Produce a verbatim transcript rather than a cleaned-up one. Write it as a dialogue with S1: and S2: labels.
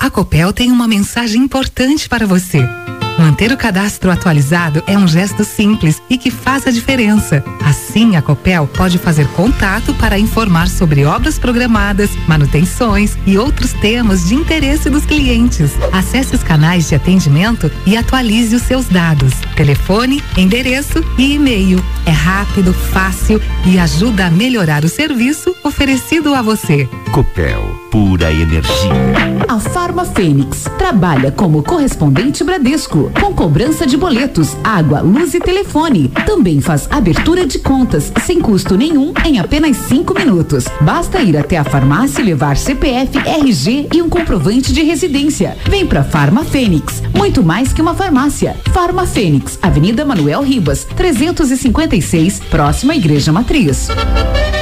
S1: A Copel tem uma mensagem importante para você. Manter o cadastro atualizado é um gesto simples e que faz a diferença. Assim, a Copel pode fazer contato para informar sobre obras programadas, manutenções e outros temas de interesse dos clientes. Acesse os canais de atendimento e atualize os seus dados. Telefone, endereço e e-mail. É rápido, fácil e ajuda a melhorar o serviço oferecido a você.
S2: Copel, pura energia.
S3: A Farma Fênix trabalha como correspondente Bradesco, com cobrança de boletos, água, luz e telefone. Também faz abertura de contas sem custo nenhum em apenas cinco minutos. Basta ir até a farmácia e levar C P F, R G e um comprovante de residência. Vem pra Farma Fênix, muito mais que uma farmácia. Farma Fênix, Avenida Manuel Ribas, trezentos e cinquenta e seis, próxima à Igreja Matriz.